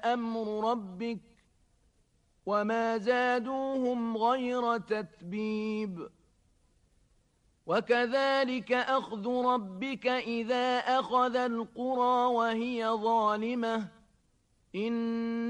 أمر ربك وما زادوهم غير تتبيب وكذلك أخذ ربك إذا أخذ القرى وهي ظالمة إن